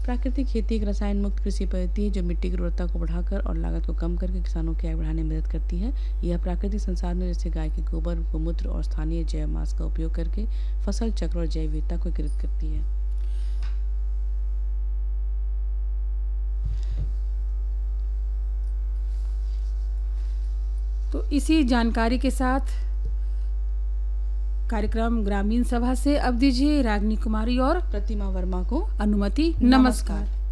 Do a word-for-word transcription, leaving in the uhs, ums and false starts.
प्राकृतिक खेती एक रसायन मुक्त कृषि पद्धति है जो मिट्टी की उर्वरता को बढ़ाकर और लागत को कम करके किसानों की आय बढ़ाने में मदद करती है। यह प्राकृतिक संसाधनों जैसे गाय के गोबर, गोमूत्र और स्थानीय जैव मांस का उपयोग करके फसल चक्र और जैव विविधता को एकीकृत करती है। तो इसी जानकारी के साथ कार्यक्रम ग्रामीण सभा से अब दीजिए रागिनी कुमारी और प्रतिमा वर्मा को अनुमति। नमस्कार।